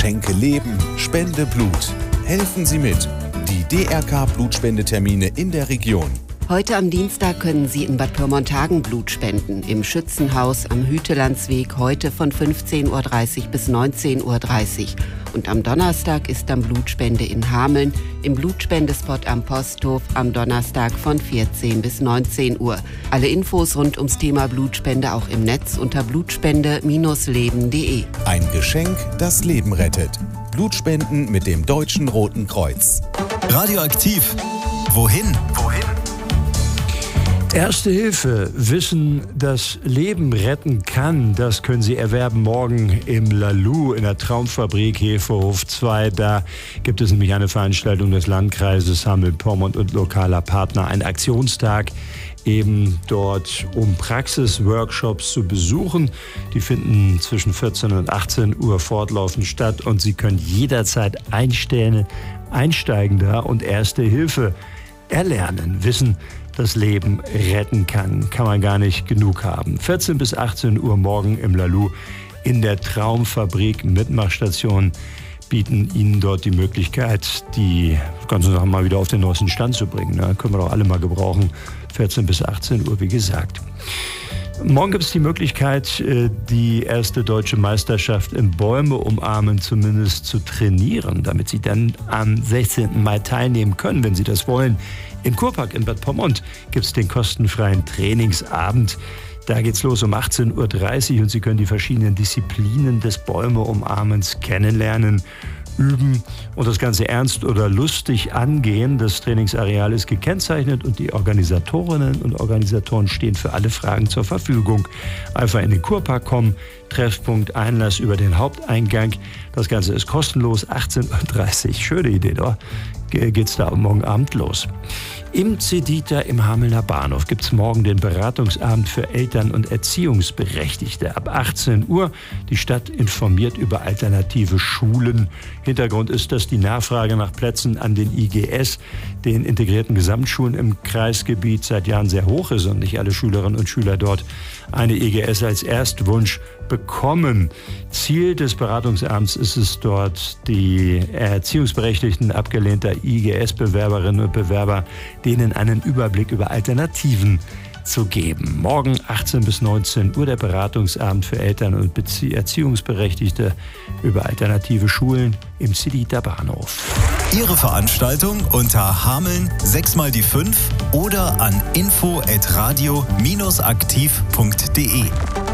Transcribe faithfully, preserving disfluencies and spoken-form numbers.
Schenke Leben, spende Blut. Helfen Sie mit. Die D R K-Blutspendetermine in der Region. Heute am Dienstag können Sie in Bad Pyrmont-Hagen Blut spenden. Im Schützenhaus am Hütelandsweg heute von fünfzehn Uhr dreißig bis neunzehn Uhr dreißig. Und am Donnerstag ist dann Blutspende in Hameln im Blutspendespot am Posthof am Donnerstag von vierzehn bis neunzehn Uhr. Alle Infos rund ums Thema Blutspende auch im Netz unter blutspende Bindestrich leben punkt de. Ein Geschenk, das Leben rettet. Blutspenden mit dem Deutschen Roten Kreuz. Radioaktiv. Wohin? Wohin? Erste Hilfe, Wissen, das Leben retten kann, das können Sie erwerben morgen im Lalou in der Traumfabrik Hefehof zwei. Da gibt es nämlich eine Veranstaltung des Landkreises Hameln-Pyrmont und lokaler Partner, ein Aktionstag eben dort, um Praxisworkshops zu besuchen. Die finden zwischen vierzehn und achtzehn Uhr fortlaufend statt und Sie können jederzeit einstellen, einsteigen da und Erste Hilfe erlernen, wissen, das Leben retten kann. Kann man gar nicht genug haben. vierzehn bis achtzehn Uhr morgen im Lalou in der Traumfabrik. Mitmachstationen bieten Ihnen dort die Möglichkeit, die ganze Sache mal wieder auf den neuesten Stand zu bringen. Da können wir doch alle mal gebrauchen. vierzehn bis achtzehn Uhr, wie gesagt. Morgen gibt es die Möglichkeit, die erste deutsche Meisterschaft im Bäume umarmen zumindest zu trainieren, damit Sie dann am sechzehnten Mai teilnehmen können, wenn Sie das wollen. Im Kurpark in Bad Pyrmont gibt es den kostenfreien Trainingsabend. Da geht's los um achtzehn Uhr dreißig und Sie können die verschiedenen Disziplinen des Bäume-Umarmens kennenlernen, üben und das Ganze ernst oder lustig angehen. Das Trainingsareal ist gekennzeichnet und die Organisatorinnen und Organisatoren stehen für alle Fragen zur Verfügung. Einfach in den Kurpark kommen, Treffpunkt, Einlass über den Haupteingang. Das Ganze ist kostenlos, achtzehn Uhr dreißig. Schöne Idee, doch? Geht's da morgen Abend los. Im Cedita im Hamelner Bahnhof gibt es morgen den Beratungsabend für Eltern und Erziehungsberechtigte ab achtzehn Uhr. Die Stadt informiert über alternative Schulen. Hintergrund ist, dass die Nachfrage nach Plätzen an den I G S, den integrierten Gesamtschulen im Kreisgebiet, seit Jahren sehr hoch ist und nicht alle Schülerinnen und Schüler dort eine I G S als Erstwunsch bekommen. Ziel des Beratungsabends ist es dort, die Erziehungsberechtigten abgelehnter I G S-Bewerberinnen und Bewerber, denen einen Überblick über Alternativen zu geben. Morgen achtzehn bis neunzehn Uhr der Beratungsabend für Eltern und Bezie- Erziehungsberechtigte über alternative Schulen im Cedita Bahnhof. Ihre Veranstaltung unter Hameln sechs mal die fünf oder an info at radio aktiv punkt de.